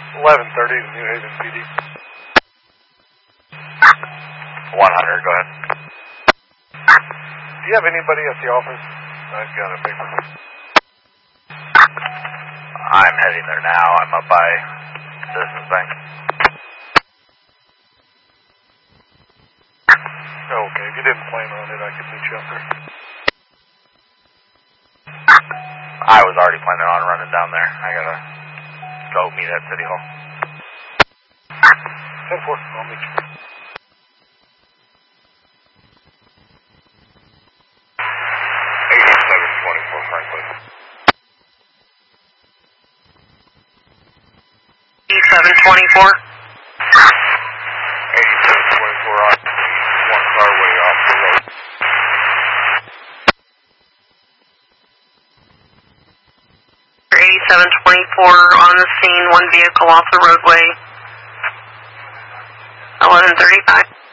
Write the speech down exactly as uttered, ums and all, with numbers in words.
eleven thirty to New Haven P D. one hundred, go ahead. Do you have anybody at the office? I've got a paper. I'm heading there now. I'm up by Citizens Bank. Okay, if you didn't plan on it, I could meet you up there. I was already planning on running down there. I gotta go meet at City Hall. ten four, I'll meet you. eighty-seven twenty-four, Franklin. eighty-seven twenty-four. eighty-seven twenty-four on one car way off the road. eighty-seven twenty-four on the scene, one vehicle off the roadway. eleven thirty-five.